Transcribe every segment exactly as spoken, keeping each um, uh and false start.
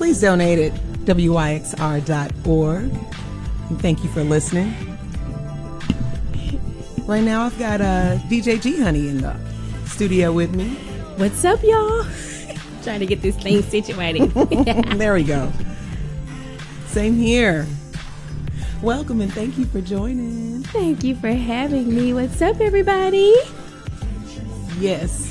please donate at W Y X R dot org. And thank you for listening. Right now I've got uh, D J G Honey in the studio with me. What's up, y'all? Trying to get this thing situated. There we go. Same here. Welcome and thank you for joining. Thank you for having me. What's up, everybody? Yes.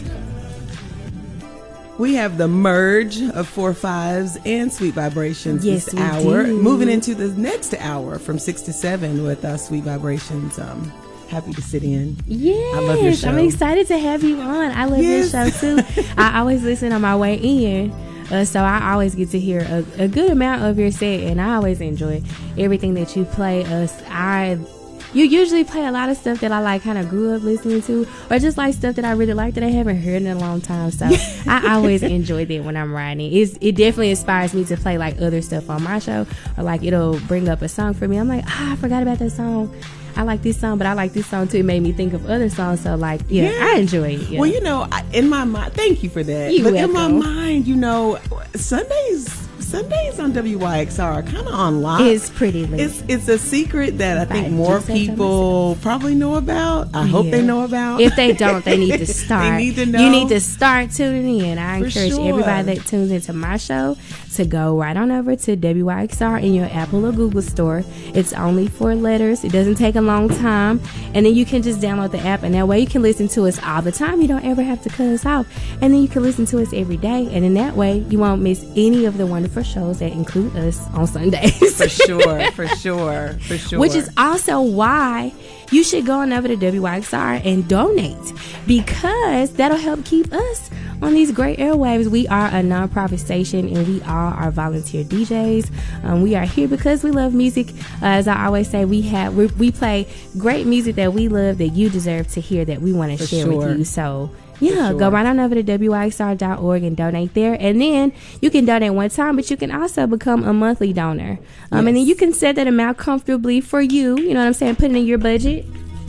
We have the merge of Four Fives and Sweet Vibrations yes, this hour. Do. Moving into the next hour from six to seven with uh, Sweet Vibrations. Um, happy to sit in. Yes, I love your show. I'm excited to have you on. I love yes. your show too. I always listen on my way in. Uh, so I always get to hear a, a good amount of your set, and I always enjoy everything that you play. Us, I, you usually play a lot of stuff that I like, kind of grew up listening to, or just like stuff that I really like that I haven't heard in a long time. So I always enjoy that when I'm writing. It's, it definitely inspires me to play like other stuff on my show, or like it'll bring up a song for me. I'm like, ah, I forgot about that song. I like this song, but I like this song too. It made me think of other songs. So, like, yeah, yeah. I enjoy it. Yeah. Well, you know, I, in my mind, thank you for that. You're but welcome. in my mind, you know, Sundays, Sundays on W Y X R are kind of on lock. It's pretty lit. It's it's a secret that I think I more people probably know about. I hope yeah. they know about. If they don't, they need to start. They need to know. You need to start tuning in. I For encourage sure. everybody that tunes into my show to go right on over to W Y X R in your Apple or Google store. It's only four letters. It doesn't take a long time. And then you can just download the app, and that way you can listen to us all the time. You don't ever have to cut us off. And then you can listen to us every day. And in that way, you won't miss any of the wonderful shows that include us on Sundays. For sure, for sure, for sure. Which is also why you should go on over to W Y X R and donate, because that'll help keep us on these great airwaves. We are a nonprofit station, and we all are volunteer D Js. Um, we are here because we love music. Uh, as I always say, we have we, we play great music that we love, that you deserve to hear, that we want to share sure. with you. So yeah, sure. go right on over to W Y X R dot org and donate there. And then you can donate one time, but you can also become a monthly donor. Um, yes. And then you can set that amount comfortably for you. You know what I'm saying? Put it in your budget.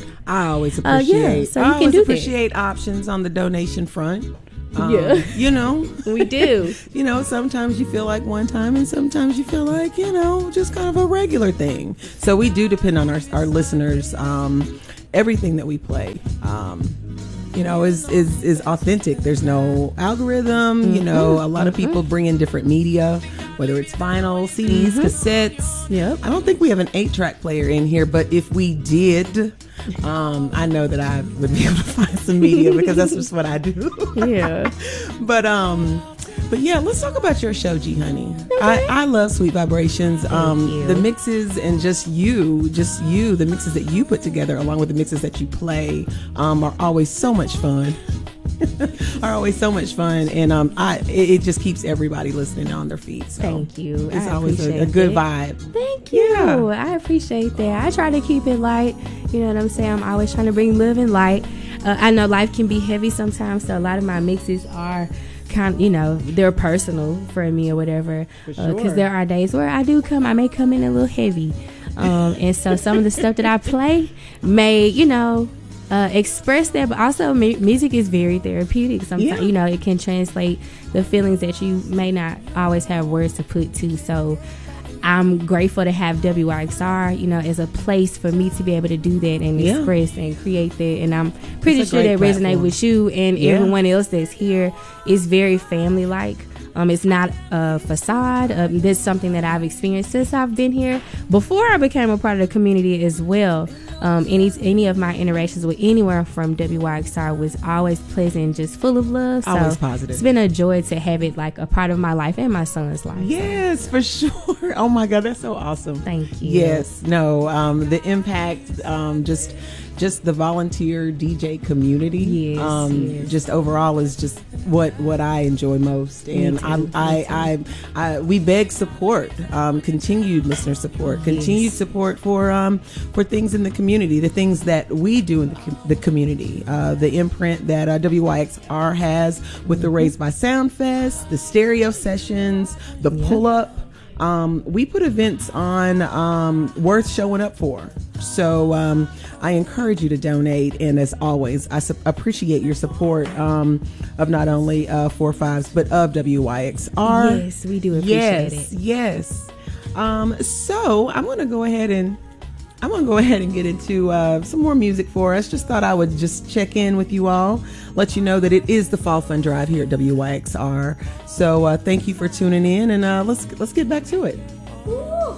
I always Uh, appreciate. yeah, so you I can always do appreciate that. Options on the donation front. Um, Yeah. You know, We do. you know, sometimes you feel like one time, and sometimes you feel like, you know, just kind of a regular thing. So we do depend on our our listeners. Um, everything that we play, um, you know, is, is, is authentic. There's no algorithm. Mm-hmm. You know, a lot of people bring in different media, whether it's vinyl, C Ds, mm-hmm. cassettes. Yep. I don't think we have an eight track player in here, but if we did, um, I know that I would be able to find some media, because that's just what I do. Yeah. But, um, But yeah, let's talk about your show, G Honey. I, I love Sweet Vibrations. Um, the mixes and just you, just you, the mixes that you put together along with the mixes that you play um, are always so much fun. are always so much fun, and um, I it, it just keeps everybody listening on their feet. So Thank you. It's I always a, a good that. vibe. Thank you. Yeah. I appreciate that. I try to keep it light. You know what I'm saying? I'm always trying to bring love and light. Uh, I know life can be heavy sometimes, so a lot of my mixes are kind of, you know, they're personal for me or whatever. Because sure. uh, there are days where I do come, I may come in a little heavy. Um, and so some of the stuff that I play may, you know, uh, express that, but also mu- music is very therapeutic. Sometimes, Yeah. you know, it can translate the feelings that you may not always have words to put to. So I'm grateful to have W Y X R, you know, as a place for me to be able to do that and Yeah. express and create that. And I'm pretty It's a sure great that resonate platform. with you and Yeah. everyone else that's here. Is very family-like. Um, it's not a facade. Um, this is something that I've experienced since I've been here. Before I became a part of the community as well, um, any any of my interactions with anyone from W Y X R was always pleasant, just full of love. So Always positive. It's been a joy to have it like a part of my life and my son's life. Yes, for sure. Oh my God, that's so awesome. Thank you. Yes, no, um, the impact, um, just just the volunteer D J community, Yes, um, yes. just overall is just what what I enjoy most, and too, I, me I, I, I, we beg support, um, continued listener support, continued Yes. support for um, for things in the community, the things that we do in the, com- the community, uh, the imprint that uh, W Y X R has with the Raised by Sound Fest, the stereo sessions, the Yeah. pull up. um, we put events on um, worth showing up for. So um, I encourage you to donate. And as always, I su- appreciate your support um, of not only uh, four fives, but of W Y X R. Yes, we do appreciate yes, it. Yes. Um, so I'm going to go ahead and I'm going to go ahead and get into uh, some more music for us. Just thought I would just check in with you all, let you know that it is the Fall Fun Drive here at W Y X R. So uh, thank you for tuning in, and uh, let's let's get back to it.